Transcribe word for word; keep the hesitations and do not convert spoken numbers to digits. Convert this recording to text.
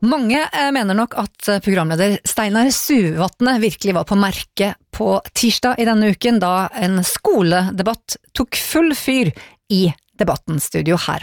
Mange mener nok at programleder Steinar Suvatne virkelig var på merket på tirsdag i denne uken, da en skoledebatt tok full fyr i debattens studio her